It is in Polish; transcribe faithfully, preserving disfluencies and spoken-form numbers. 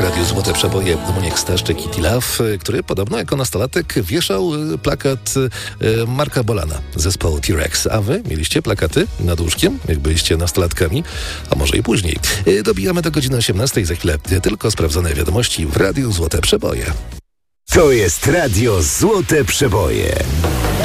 Radiu Złote Przeboje Dominiek Staszczyk i Tilaf, który podobno jako nastolatek wieszał plakat Marka Bolana zespołu T-Rex. A wy mieliście plakaty nad łóżkiem, jak byliście nastolatkami, a może i później. Dobijamy do godziny osiemnastej, za chwilę tylko sprawdzone wiadomości w Radiu Złote Przeboje. To jest Radio Złote Przeboje.